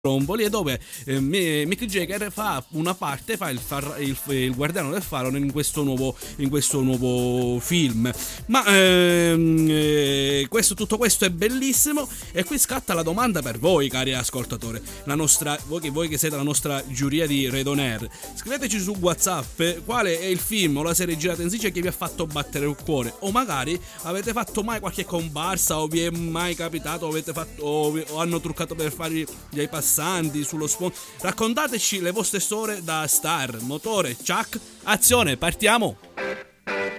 Stromboli, e dove Mick Jagger fa una parte, fa il guardiano del faro in questo nuovo film. Ma tutto questo è bellissimo, e qui scatta la domanda per voi, cari ascoltatori, voi che siete la nostra giuria di Red On Air. Scriveteci su WhatsApp quale è il film o la serie girata in Sicilia che vi ha fatto battere il cuore, o magari avete fatto mai qualche comparsa, o vi è mai capitato, o hanno truccato per fare dei passanti sullo sfondo. Raccontateci le vostre storie da star. Motore, ciak, azione, partiamo!